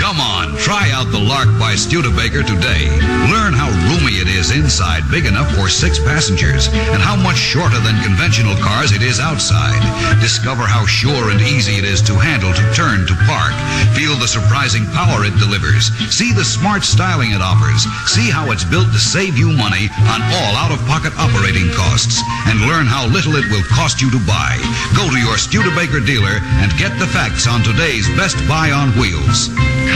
Come on, try out the Lark by Studebaker today. Learn how roomy it is inside, big enough for 6 passengers, and how much shorter than conventional cars it is outside. Discover how sure and easy it is to handle, to turn, to park. Feel the surprising power it delivers. See the smart styling it offers. See how it's built to save you money on all out-of-pocket operating costs. And learn how little it will cost you to buy. Go to your Studebaker dealer and get the facts on today's Best Buy on Wheels.